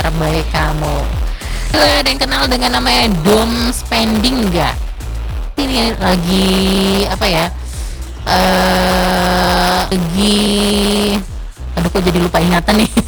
terbaik kamu. Ada yang kenal dengan namanya doom spending nggak? Ini lagi apa ya? Lagi, aduh kok jadi lupa ingatan nih.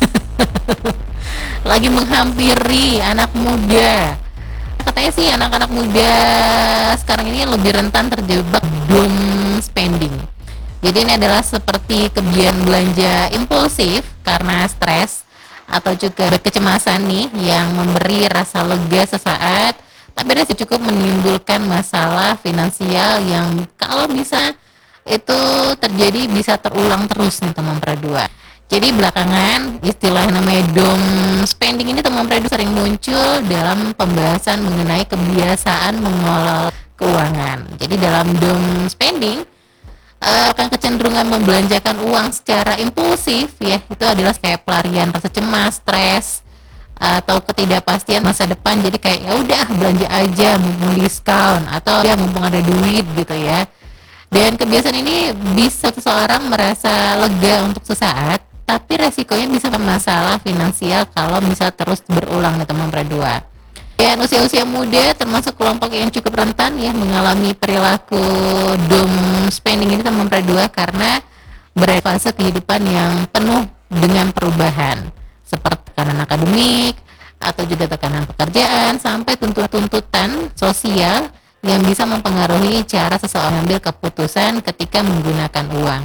Lagi menghampiri anak muda. Katanya sih anak-anak muda sekarang ini lebih rentan terjebak doom spending. Jadi ini adalah seperti kebiasaan belanja impulsif karena stres atau juga kecemasan nih yang memberi rasa lega sesaat, tapi rasanya cukup menimbulkan masalah finansial yang kalau bisa itu terjadi bisa terulang terus nih teman berdua. Jadi belakangan istilah namanya doom spending ini teman berdua sering muncul dalam pembahasan mengenai kebiasaan mengelola keuangan. Jadi dalam doom spending akan kecenderungan membelanjakan uang secara impulsif ya, itu adalah kayak pelarian rasa cemas, stres atau ketidakpastian masa depan. Jadi kayak ya udah belanja aja mumpung diskon atau ya mumpung ada duit gitu ya. Dan kebiasaan ini bisa seseorang merasa lega untuk sesaat, tapi resikonya bisa masalah finansial kalau bisa terus berulang nih teman berdua. Dan usia-usia muda termasuk kelompok yang cukup rentan ya mengalami perilaku doom spending ini teman berdua karena berada fase kehidupan yang penuh dengan perubahan seperti tekanan akademik atau juga tekanan pekerjaan sampai tuntutan sosial yang bisa mempengaruhi cara seseorang ambil keputusan ketika menggunakan uang.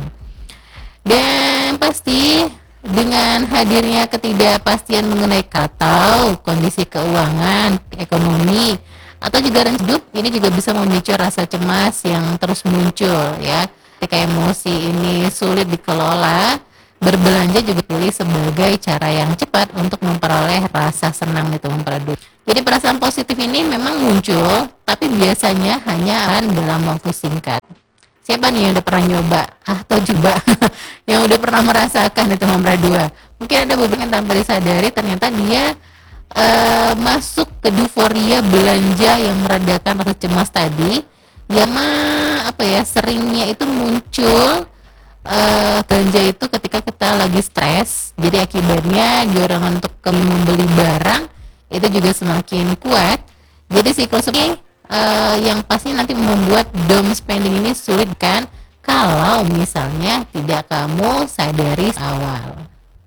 Dan pasti dengan hadirnya ketidakpastian mengenai atau kondisi keuangan, ekonomi, atau juga rencana hidup, ini juga bisa memicu rasa cemas yang terus muncul ya. Ketika emosi ini sulit dikelola, berbelanja juga pilih sebagai cara yang cepat untuk memperoleh rasa senang itu memperoleh. Jadi perasaan positif ini memang muncul, tapi biasanya hanya akan dalam waktu singkat. Siapa nih yang udah pernah nyoba atau coba yang udah pernah merasakan itu teman berdua? Mungkin ada beberapa yang tanpa disadari ternyata dia masuk ke euforia belanja yang meredakan rasa cemas tadi, yang apa ya seringnya itu muncul belanja itu ketika kita lagi stres. Jadi akibatnya dorongan untuk membeli barang itu juga semakin kuat. Jadi siklus ini yang pasti nanti membuat doom spending ini sulit kan kalau misalnya tidak kamu sadari awal.